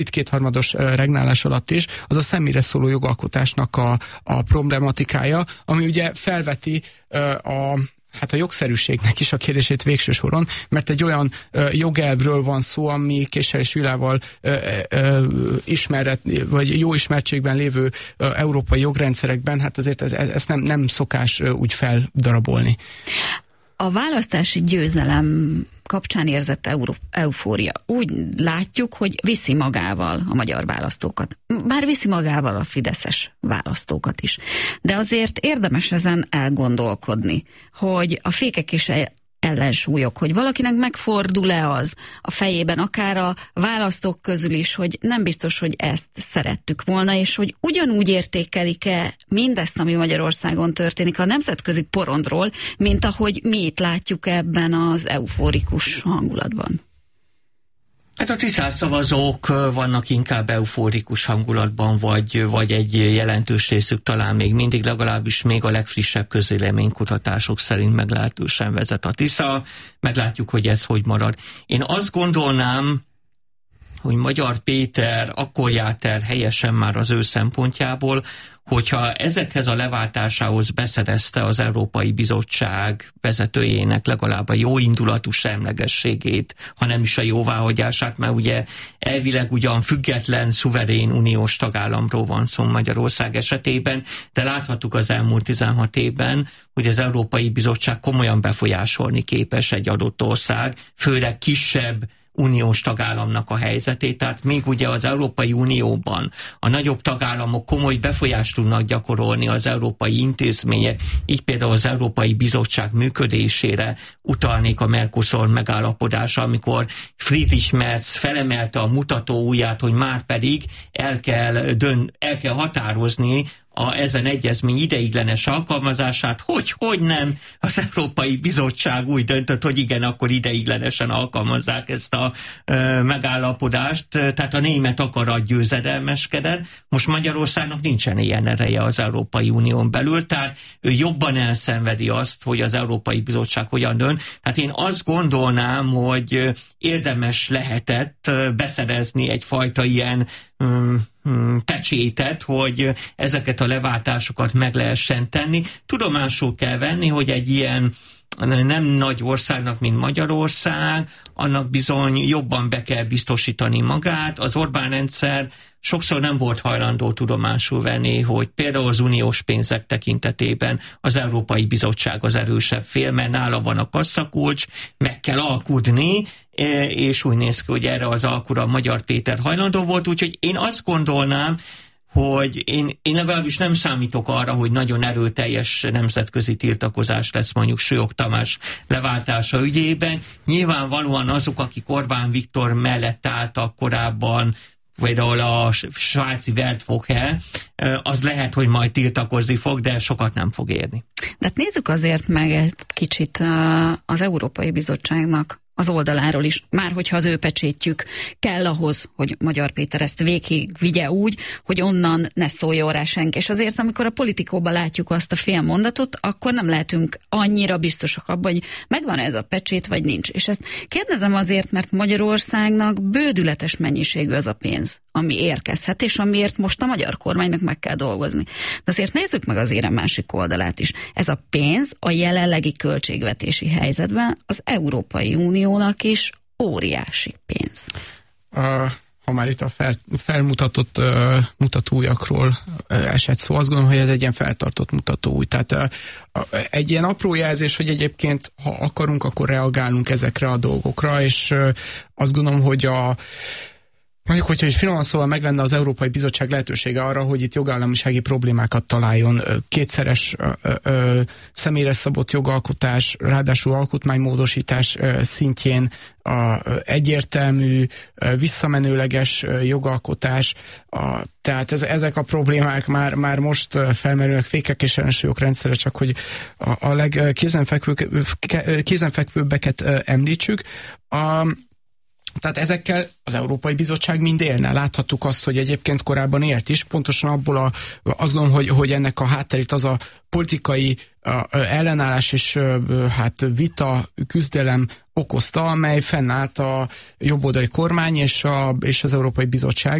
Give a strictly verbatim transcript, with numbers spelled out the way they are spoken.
itt kétharmados regnálás alatt is, az a személyre szóló jogalkotásnak a, a problematikája, ami ugye felveti a hát a jogszerűségnek is a kérdését végső soron, mert egy olyan ö, jogelvről van szó, ami Késsel és Vilával ö, ö, ismeret, vagy jó ismertségben lévő ö, európai jogrendszerekben, hát azért ez, ez nem, nem szokás ö, úgy feldarabolni. A választási győzelem kapcsán érzett euró, eufória. Úgy látjuk, hogy viszi magával a magyar választókat. Bár viszi magával a fideszes választókat is. De azért érdemes ezen elgondolkodni, hogy a fékek és ellensúlyok, hogy valakinek megfordul-e az a fejében, akár a választók közül is, hogy nem biztos, hogy ezt szerettük volna, és hogy ugyanúgy értékelik-e mindezt, ami Magyarországon történik a nemzetközi porondról, mint ahogy mi itt látjuk ebben az eufórikus hangulatban. Hát a tiszás szavazók vannak inkább eufórikus hangulatban, vagy, vagy egy jelentős részük talán még mindig, legalábbis még a legfrissebb közvéleménykutatások szerint meglehetősen vezet a Tisza. Meglátjuk, hogy ez hogy marad. Én azt gondolnám, hogy Magyar Péter akkor járt el helyesen már az ő szempontjából, hogyha ezekhez a leváltásához beszerezte az Európai Bizottság vezetőjének legalább a jó indulatú semlegességét, ha nem is a jóváhagyását, mert ugye elvileg ugyan független, szuverén uniós tagállamról van szó Magyarország esetében, de láthattuk az elmúlt tizenhat évben, hogy az Európai Bizottság komolyan befolyásolni képes egy adott ország, főleg kisebb uniós tagállamnak a helyzetét, tehát még ugye az Európai Unióban a nagyobb tagállamok komoly befolyást tudnak gyakorolni az európai intézmények, így például az Európai Bizottság működésére utalnék a Mercosur megállapodása, amikor Friedrich Merz felemelte a mutató ujját, hogy már pedig el kell, dön, el kell határozni a ezen egyezmény ideiglenes alkalmazását, hogy, hogy nem, az Európai Bizottság úgy döntött, hogy igen, akkor ideiglenesen alkalmazzák ezt a e, megállapodást, tehát a német akarat győzedelmeskedett. Most Magyarországnak nincsen ilyen ereje az Európai Unión belül, tehát ő jobban elszenvedi azt, hogy az Európai Bizottság hogyan dönt. Tehát én azt gondolnám, hogy érdemes lehetett beszerezni egyfajta ilyen um, pecsétet, hogy ezeket a leváltásokat meg lehessen tenni. Tudomásul kell venni, hogy egy ilyen nem nagy országnak, mint Magyarország, annak bizony jobban be kell biztosítani magát. Az Orbán rendszer sokszor nem volt hajlandó tudomásul venni, hogy például az uniós pénzek tekintetében az Európai Bizottság az erősebb fél, mert nála van a kasszakulcs, meg kell alkudni, és úgy néz ki, hogy erre az alkura Magyar Péter hajlandó volt, úgyhogy én azt gondolnám, hogy én, én legalábbis nem számítok arra, hogy nagyon erőteljes nemzetközi tiltakozás lesz mondjuk Sülyog Tamás leváltása ügyében. Nyilvánvalóan azok, akik Orbán Viktor mellett álltak korábban, például a svájci Wertfoghe, az lehet, hogy majd tiltakozni fog, de sokat nem fog érni. De hát nézzük azért meg egy kicsit az Európai Bizottságnak az oldaláról is, már hogyha az ő pecsétjük kell ahhoz, hogy Magyar Péter ezt végig vigye úgy, hogy onnan ne szóljon rá senki. És azért, amikor a Politikóban látjuk azt a fél mondatot, akkor nem lehetünk annyira biztosak abban, hogy megvan ez a pecsét, vagy nincs. És ezt kérdezem azért, mert Magyarországnak bődületes mennyiségű az a pénz, ami érkezhet, és amiért most a magyar kormánynak meg kell dolgozni. De azért nézzük meg az érem másik oldalát is. Ez a pénz a jelenlegi költségvetési helyzetben az Európai Uniónak is óriási pénz. Uh, ha már itt a fel, felmutatott uh, mutatójakról uh, esett szó, azt gondolom, hogy ez egy ilyen feltartott mutatóúj. Tehát uh, egy ilyen apró jelzés, hogy egyébként, ha akarunk, akkor reagálnunk ezekre a dolgokra, és uh, azt gondolom, hogy a mondjuk, hogyha egy finoman szóval meg lenne az Európai Bizottság lehetősége arra, hogy itt jogállamisági problémákat találjon, kétszeres ö, ö, személyre szabott jogalkotás, ráadásul alkotmánymódosítás ö, szintjén a egyértelmű, visszamenőleges jogalkotás, a, tehát ez, ezek a problémák már, már most felmerülnek, fékek és ellensúlyok rendszere, csak hogy a, a legkézenfekvőbbeket említsük. A Tehát ezekkel az Európai Bizottság mind élne. Láthattuk azt, hogy egyébként korábban élt is, pontosan abból a, azt gondolom, hogy, hogy ennek a hátterét az a politikai a, ellenállás és hát vita, küzdelem okozta, amely fennállt a jobboldali kormány és, a, és az Európai Bizottság